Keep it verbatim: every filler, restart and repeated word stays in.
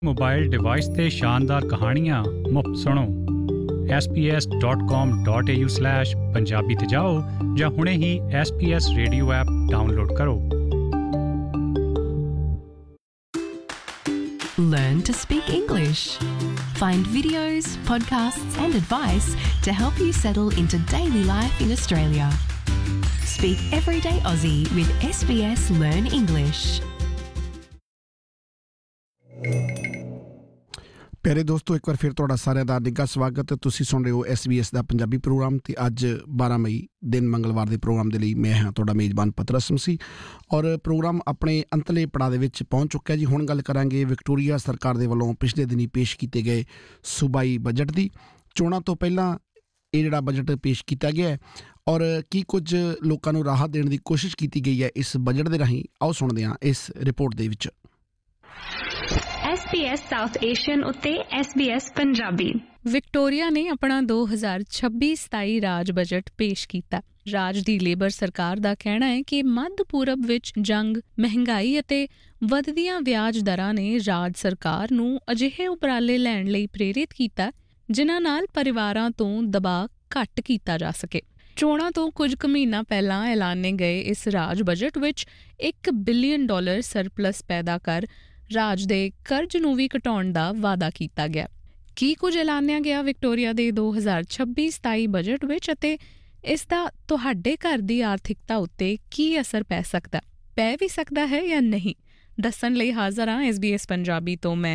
Mobile device ਤੇ ਸ਼ਾਨਦਾਰ ਕਹਾਣੀਆਂ ਮੁਫਤ ਸੁਣੋ। S P S dot com dot a u slash Punjabi ਤੇ ਜਾਓ ਜਾਂ ਹੁਣੇ ਹੀ S P S radio app download ਕਰੋ। Learn to speak English. Find videos, podcasts and advice to help you settle into daily life in Australia. Speak everyday Aussie with S B S Learn English. ਪਿਆਰੇ ਦੋਸਤੋ, ਇੱਕ ਵਾਰ ਫਿਰ ਤੁਹਾਡਾ ਸਾਰਿਆਂ ਦਾ ਨਿੱਘਾ ਸਵਾਗਤ। ਤੁਸੀਂ ਸੁਣ ਰਹੇ ਹੋ ਐਸ ਬੀ ਐਸ ਦਾ ਪੰਜਾਬੀ ਪ੍ਰੋਗਰਾਮ ਤੇ ਅੱਜ ਬਾਰਾਂ ਮਈ ਦਿਨ ਮੰਗਲਵਾਰ ਦੇ ਪ੍ਰੋਗਰਾਮ ਦੇ ਲਈ ਮੈਂ ਹਾਂ ਤੁਹਾਡਾ ਮੇਜ਼ਬਾਨ ਪਤਰਸ ਮਸੀਹ ਔਰ ਪ੍ਰੋਗਰਾਮ ਆਪਣੇ ਅੰਤਲੇ ਪੜਾਅ ਦੇ ਵਿੱਚ ਪਹੁੰਚ ਚੁੱਕਿਆ ਜੀ। ਹੁਣ ਗੱਲ ਕਰਾਂਗੇ ਵਿਕਟੋਰੀਆ ਸਰਕਾਰ ਦੇ ਵੱਲੋਂ ਪਿਛਲੇ ਦਿਨੀ ਪੇਸ਼ ਕੀਤੇ ਗਏ ਸੂਬਾਈ ਬਜਟ ਦੀ। ਚੋਣਾਂ ਤੋਂ ਪਹਿਲਾਂ ਇਹ ਜਿਹੜਾ ਬਜਟ ਪੇਸ਼ ਕੀਤਾ ਗਿਆ ਹੈ ਔਰ ਕੀ ਕੁਝ ਲੋਕਾਂ ਨੂੰ ਰਾਹਤ ਦੇਣ ਦੀ ਕੋਸ਼ਿਸ਼ ਕੀਤੀ ਗਈ ਹੈ ਇਸ ਬਜਟ ਦੇ ਰਾਹੀਂ, ਆਓ ਸੁਣਦੇ ਹਾਂ ਇਸ ਰਿਪੋਰਟ ਦੇ ਵਿੱਚ। S B S south Asian ਉੱਤੇ S B S Punjabi. Victoria ਨੇ ਆਪਣਾ ਦੋ ਹਜ਼ਾਰ ਛੱਬੀ ਸਤਾਈ ਰਾਜ ਬਜਟ ਪੇਸ਼ ਕੀਤਾ। ਰਾਜ ਦੀ ਲੇਬਰ ਸਰਕਾਰ ਦਾ ਕਹਿਣਾ ਹੈ ਕਿ ਮੱਧ ਪੂਰਬ ਵਿੱਚ ਜੰਗ, ਮਹਿੰਗਾਈ ਅਤੇ ਵਧਦੀਆਂ ਵਿਆਜ ਦਰਾਂ ਨੇ ਰਾਜ ਸਰਕਾਰ ਨੂੰ ਅਜਿਹੇ ਉਪਰਾਲੇ ਲੈਣ ਲਈ ਪ੍ਰੇਰਿਤ ਕੀਤਾ ਜਿਨ੍ਹਾਂ ਨਾਲ ਪਰਿਵਾਰਾਂ ਤੋਂ ਦਬਾਅ ਘੱਟ ਕੀਤਾ ਜਾ ਸਕੇ। ਚੋਣਾਂ ਤੋਂ ਕੁਝ ਕੁ ਮਹੀਨਾ ਪਹਿਲਾਂ ਐਲਾਨੇ ਗਏ ਇਸ ਰਾਜ ਬਜਟ ਵਿੱਚ ਇੱਕ ਬਿਲੀਅਨ ਡਾਲਰ ਸਰਪਲਸ ਪੈਦਾ ਕਰ ਰਾਜ ਦੇ ਕਰਜ਼ ਨੂੰ ਵੀ ਘਟਾਉਣ ਦਾ ਵਾਅਦਾ ਕੀਤਾ ਗਿਆ। ਕੀ ਕੁਝ ਐਲਾਨਿਆ ਗਿਆ ਵਿਕਟੋਰੀਆ ਦੇ ਦੋ ਹਜ਼ਾਰ ਛੱਬੀ ਸਤਾਈ ਬਜਟ ਵਿੱਚ ਅਤੇ ਇਸ ਦਾ ਤੁਹਾਡੇ ਘਰ ਦੀ ਆਰਥਿਕਤਾ ਉੱਤੇ ਕੀ ਅਸਰ ਪੈ ਸਕਦਾ ਪੈ ਵੀ ਸਕਦਾ ਹੈ ਜਾਂ ਨਹੀਂ, ਦੱਸਣ ਲਈ ਹਾਜ਼ਰ ਹਾਂ ਐਸ ਬੀ ਐਸ ਪੰਜਾਬੀ ਤੋਂ ਮੈਂ